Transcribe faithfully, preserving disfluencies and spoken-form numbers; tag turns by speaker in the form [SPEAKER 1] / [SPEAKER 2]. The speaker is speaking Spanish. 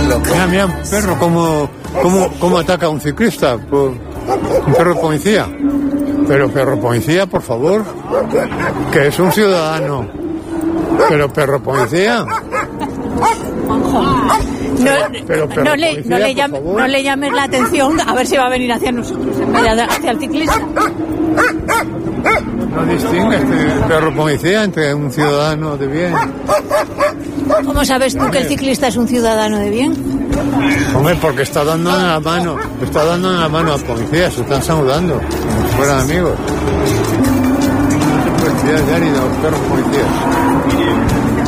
[SPEAKER 1] Mira, mira, un perro, ¿cómo, cómo, cómo ataca a un ciclista? Por, un perro policía. Pero perro policía, por favor, que es un ciudadano. Pero perro policía.
[SPEAKER 2] No, pero, pero no, le, policía, no, le llame, no le llames la atención a ver si va a venir hacia nosotros en vez de hacia el ciclista.
[SPEAKER 1] No distingue este perro policía entre un ciudadano de bien.
[SPEAKER 2] ¿Cómo sabes tú que el ciclista es un ciudadano de bien?
[SPEAKER 1] Hombre, porque está dando en la mano, está dando en la mano al policía, se están saludando, como si fueran amigos. No se puede tirar ya ni de los perros policías.